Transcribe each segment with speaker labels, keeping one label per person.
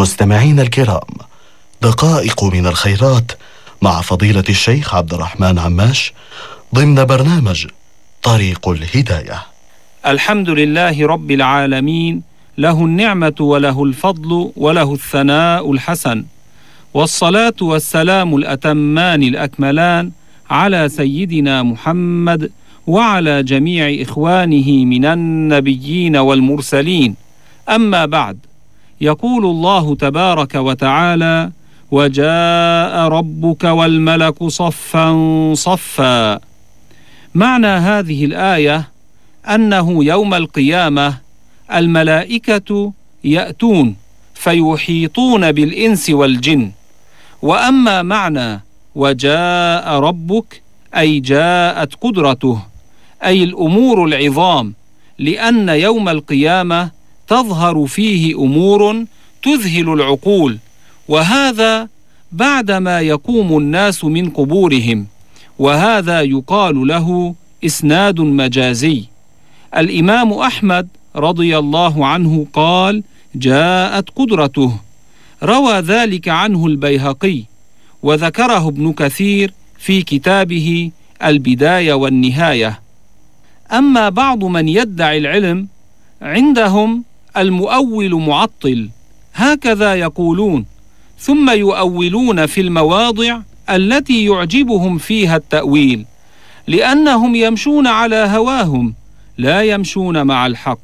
Speaker 1: مستمعين الكرام، دقائق من الخيرات مع فضيلة الشيخ عبد الرحمن عماش ضمن برنامج طريق الهداية.
Speaker 2: الحمد لله رب العالمين، له النعمة وله الفضل وله الثناء الحسن، والصلاة والسلام الأتمان الأكملان على سيدنا محمد وعلى جميع إخوانه من النبيين والمرسلين. أما بعد، يقول الله تبارك وتعالى: وجاء ربك والملك صفا صفا. معنى هذه الآية أنه يوم القيامة الملائكة يأتون فيحيطون بالإنس والجن. وأما معنى وجاء ربك أي جاءت قدرته، أي الأمور العظام، لأن يوم القيامة تظهر فيه أمور تذهل العقول، وهذا بعدما يقوم الناس من قبورهم، وهذا يقال له إسناد مجازي. الإمام أحمد رضي الله عنه قال: جاءت قدرته، روى ذلك عنه البيهقي، وذكره ابن كثير في كتابه البداية والنهاية. أما بعض من يدعي العلم عندهم المؤول معطل، هكذا يقولون، ثم يؤولون في المواضع التي يعجبهم فيها التأويل، لأنهم يمشون على هواهم لا يمشون مع الحق.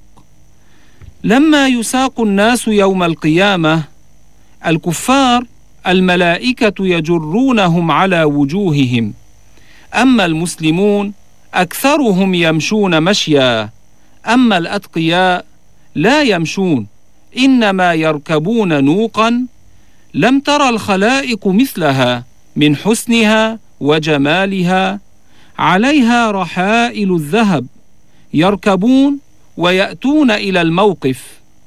Speaker 2: لما يساق الناس يوم القيامة الكفار الملائكة يجرونهم على وجوههم، أما المسلمون أكثرهم يمشون مشيا، أما الأتقياء لا يمشون، إنما يركبون نوقا لم تر الخلائق مثلها من حسنها وجمالها، عليها رحائل الذهب، يركبون ويأتون إلى الموقف.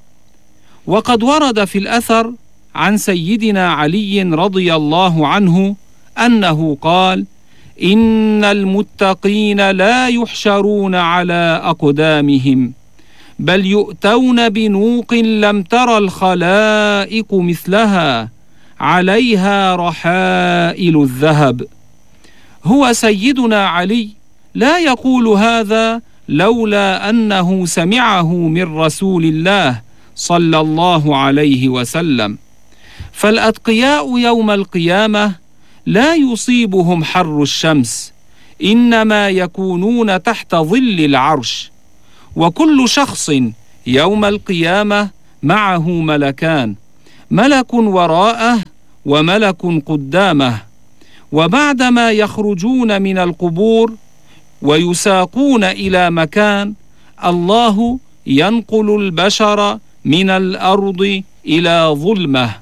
Speaker 2: وقد ورد في الأثر عن سيدنا علي رضي الله عنه أنه قال: إن المتقين لا يحشرون على أقدامهم، بل يؤتون بنوق لم تر الخلائق مثلها، عليها رحائل الذهب. هو سيدنا علي لا يقول هذا لولا أنه سمعه من رسول الله صلى الله عليه وسلم. فالأتقياء يوم القيامة لا يصيبهم حر الشمس، إنما يكونون تحت ظل العرش. وكل شخص يوم القيامة معه ملكان، ملك وراءه وملك قدامه، وبعدما يخرجون من القبور ويساقون إلى مكان، الله ينقل البشر من الأرض إلى ظلمة،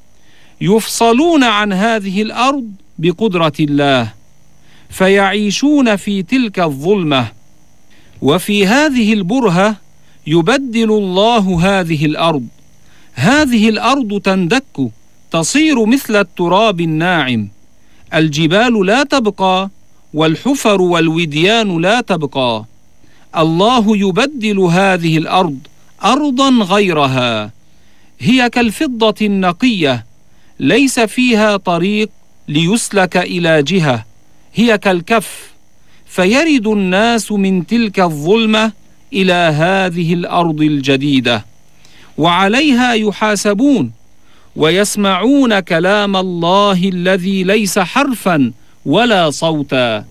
Speaker 2: يفصلون عن هذه الأرض بقدرة الله، فيعيشون في تلك الظلمة. وفي هذه البرهة يبدل الله هذه الأرض، هذه الأرض تندك تصير مثل التراب الناعم، الجبال لا تبقى والحفر والوديان لا تبقى. الله يبدل هذه الأرض أرضا غيرها، هي كالفضة النقية، ليس فيها طريق ليسلك إلى جهة، هي كالكف، فيرد الناس من تلك الظلمة إلى هذه الأرض الجديدة، وعليها يحاسبون ويسمعون كلام الله الذي ليس حرفا ولا صوتا.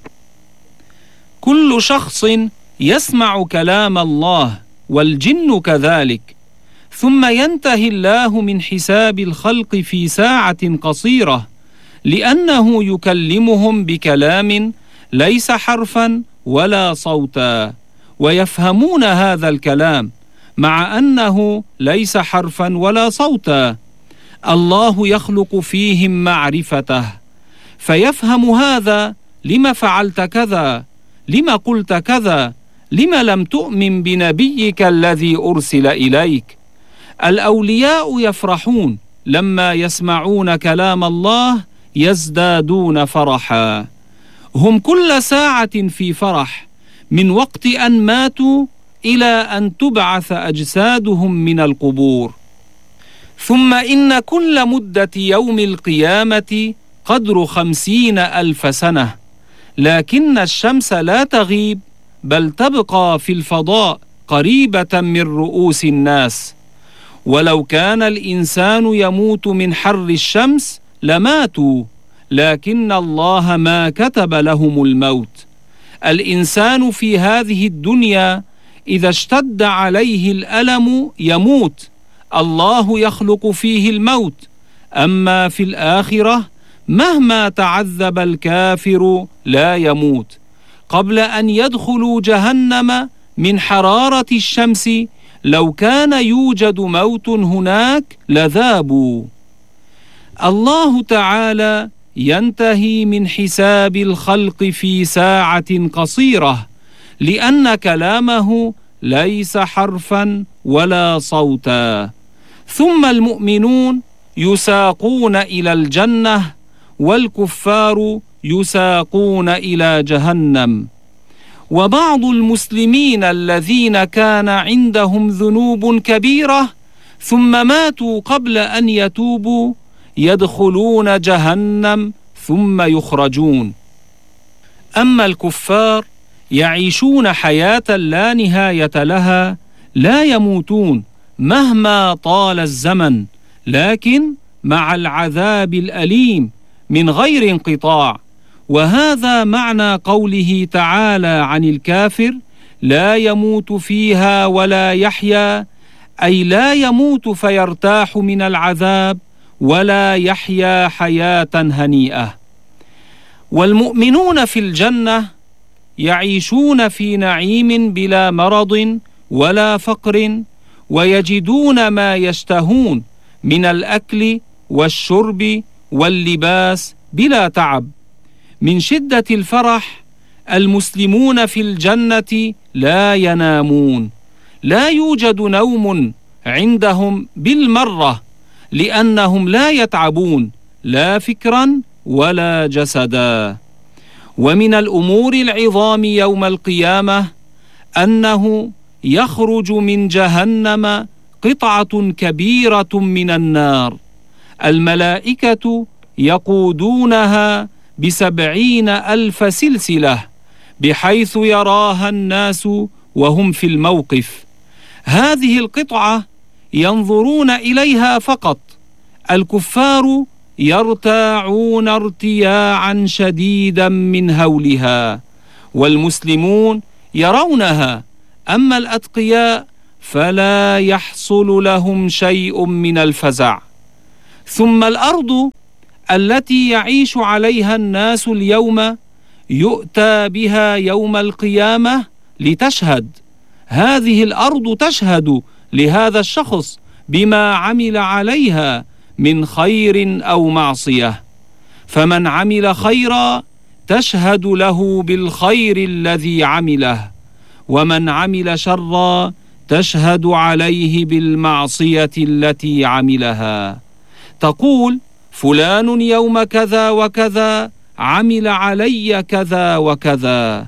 Speaker 2: كل شخص يسمع كلام الله، والجن كذلك، ثم ينتهي الله من حساب الخلق في ساعة قصيرة، لأنه يكلمهم بكلام ليس حرفا ولا صوتا، ويفهمون هذا الكلام مع أنه ليس حرفا ولا صوتا. الله يخلق فيهم معرفته، فيفهم هذا: لما فعلت كذا؟ لما قلت كذا؟ لما لم تؤمن بنبيك الذي أرسل إليك؟ الأولياء يفرحون لما يسمعون كلام الله، يزدادون فرحا، هم كل ساعة في فرح، من وقت أن ماتوا إلى أن تبعث أجسادهم من القبور. ثم إن كل مدة يوم القيامة قدر 50,000 سنة، لكن الشمس لا تغيب بل تبقى في الفضاء قريبة من رؤوس الناس. ولو كان الإنسان يموت من حر الشمس لماتوا، لكن الله ما كتب لهم الموت. الإنسان في هذه الدنيا إذا اشتد عليه الألم يموت، الله يخلق فيه الموت. أما في الآخرة مهما تعذب الكافر لا يموت. قبل أن يدخلوا جهنم من حرارة الشمس لو كان يوجد موت هناك لذابوا. الله تعالى ينتهي من حساب الخلق في ساعة قصيرة، لأن كلامه ليس حرفا ولا صوتا. ثم المؤمنون يساقون إلى الجنة والكفار يساقون إلى جهنم. وبعض المسلمين الذين كان عندهم ذنوب كبيرة ثم ماتوا قبل أن يتوبوا يدخلون جهنم ثم يخرجون. أما الكفار يعيشون حياة لا نهاية لها، لا يموتون مهما طال الزمن، لكن مع العذاب الأليم من غير انقطاع. وهذا معنى قوله تعالى عن الكافر: لا يموت فيها ولا يحيا، أي لا يموت فيرتاح من العذاب ولا يحيا حياة هنيئة. والمؤمنون في الجنة يعيشون في نعيم بلا مرض ولا فقر، ويجدون ما يشتهون من الأكل والشرب واللباس بلا تعب. من شدة الفرح المسلمون في الجنة لا ينامون، لا يوجد نوم عندهم بالمرة، لأنهم لا يتعبون لا فكرا ولا جسدا. ومن الأمور العظام يوم القيامة أنه يخرج من جهنم قطعة كبيرة من النار، الملائكة يقودونها ب70,000 سلسلة، بحيث يراها الناس وهم في الموقف. هذه القطعة ينظرون إليها فقط، الكفار يرتاعون ارتياعا شديدا من هولها، والمسلمون يرونها. أما الأتقياء فلا يحصل لهم شيء من الفزع. ثم الأرض التي يعيش عليها الناس اليوم يؤتى بها يوم القيامة لتشهد. هذه الأرض تشهد لهذا الشخص بما عمل عليها من خير أو معصية، فمن عمل خيرا تشهد له بالخير الذي عمله، ومن عمل شرا تشهد عليه بالمعصية التي عملها. تقول: فلان يوم كذا وكذا عمل علي كذا وكذا.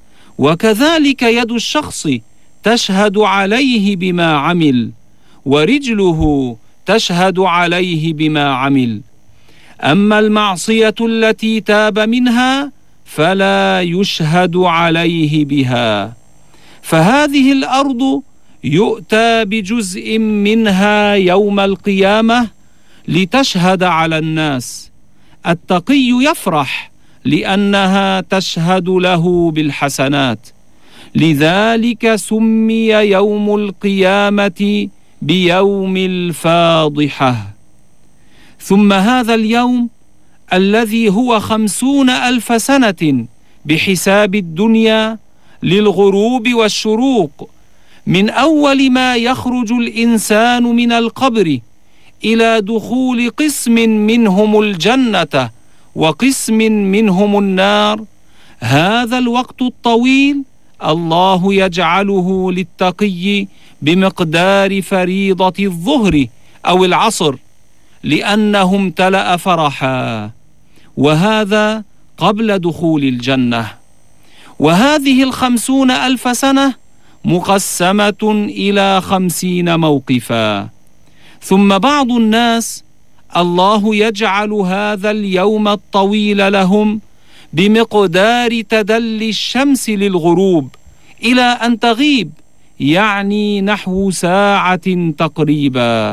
Speaker 2: وكذلك يد الشخص تشهد عليه بما عمل، ورجله تشهد عليه بما عمل. أما المعصية التي تاب منها فلا يشهد عليه بها. فهذه الأرض يؤتى بجزء منها يوم القيامة لتشهد على الناس. التقي يفرح لأنها تشهد له بالحسنات، لذلك سمي يوم القيامة بيوم الفاضحة. ثم هذا اليوم الذي هو 50,000 سنة بحساب الدنيا للغروب والشروق، من أول ما يخرج الإنسان من القبر إلى دخول قسم منهم الجنة وقسم منهم النار، هذا الوقت الطويل الله يجعله للتقي بمقدار فريضة الظهر أو العصر، لأنه امتلأ فرحا، وهذا قبل دخول الجنة. وهذه 50,000 سنة مقسمة إلى 50 موقفا. ثم بعض الناس الله يجعل هذا اليوم الطويل لهم بمقدار تدلي الشمس للغروب إلى أن تغيب، يعني نحو ساعة تقريبا.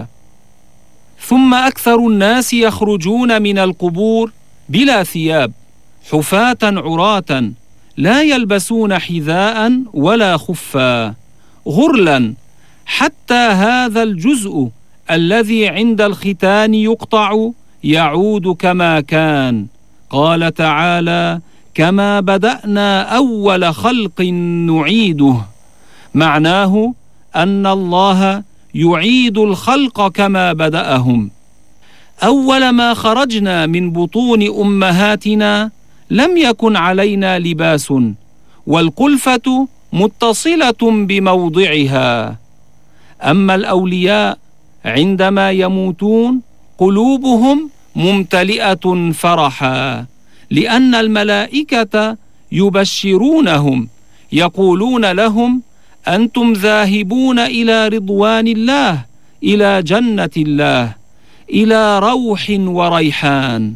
Speaker 2: ثم أكثر الناس يخرجون من القبور بلا ثياب، حفاة عراة، لا يلبسون حذاء ولا خفا، غرلا، حتى هذا الجزء الذي عند الختان يقطع يعود كما كان. قال تعالى: كما بدأنا أول خلق نعيده. معناه أن الله يعيد الخلق كما بدأهم. أول ما خرجنا من بطون أمهاتنا لم يكن علينا لباس، والقلفة متصلة بموضعها. أما الأولياء عندما يموتون قلوبهم ممتلئة فرحا، لأن الملائكة يبشرونهم، يقولون لهم: أنتم ذاهبون إلى رضوان الله، إلى جنة الله، إلى روح وريحان.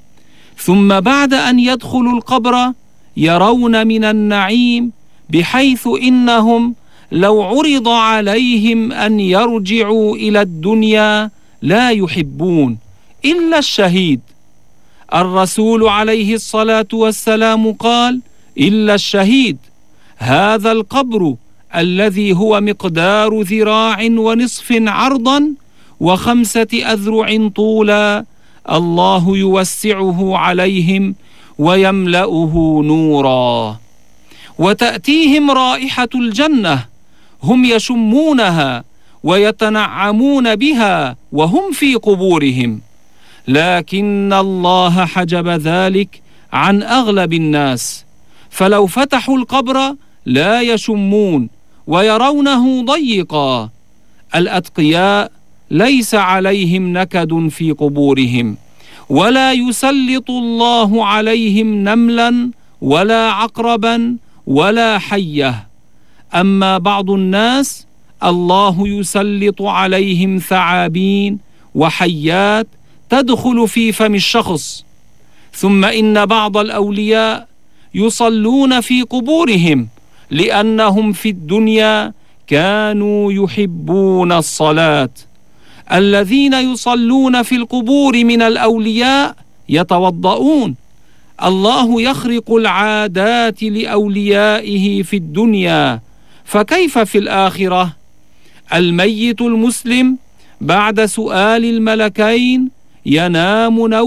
Speaker 2: ثم بعد أن يدخلوا القبر يرون من النعيم بحيث إنهم لو عرض عليهم أن يرجعوا إلى الدنيا لا يحبون إلا الشهيد. الرسول عليه الصلاة والسلام قال: إلا الشهيد. هذا القبر الذي هو مقدار ذراع ونصف عرضا و5 أذرع طولا، الله يوسعه عليهم ويملأه نورا، وتأتيهم رائحة الجنة، هم يشمونها ويتنعمون بها وهم في قبورهم، لكن الله حجب ذلك عن أغلب الناس، فلو فتحوا القبر لا يشمون ويرونه ضيقا. الأتقياء ليس عليهم نكد في قبورهم، ولا يسلط الله عليهم نملا ولا عقربا ولا حية. أما بعض الناس الله يسلط عليهم ثعابين وحيات تدخل في فم الشخص. ثم إن بعض الأولياء يصلون في قبورهم لأنهم في الدنيا كانوا يحبون الصلاة. الذين يصلون في القبور من الأولياء يتوضؤون. الله يخرق العادات لأوليائه في الدنيا، فكيف في الآخرة؟ الميت المسلم بعد سؤال الملكين ينام نوم